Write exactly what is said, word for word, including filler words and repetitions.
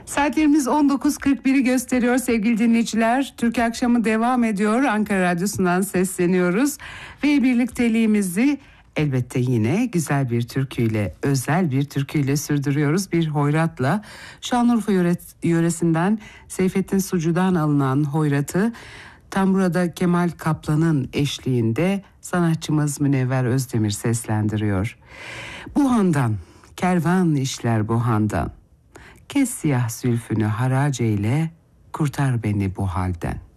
Saatlerimiz on dokuz kırk biri gösteriyor sevgili dinleyiciler. Türkiye Akşamı devam ediyor. Ankara Radyosu'ndan sesleniyoruz. Ve birlikteliğimizi elbette yine güzel bir türküyle, özel bir türküyle sürdürüyoruz. Bir hoyratla Şanlıurfa yöresinden Seyfettin Sucu'dan alınan hoyratı tam burada Kemal Kaplan'ın eşliğinde sanatçımız Münevver Özdemir seslendiriyor. Bu handan, kervan işler bu handan. Kes siyah zülfünü harac eyle, kurtar beni bu halden.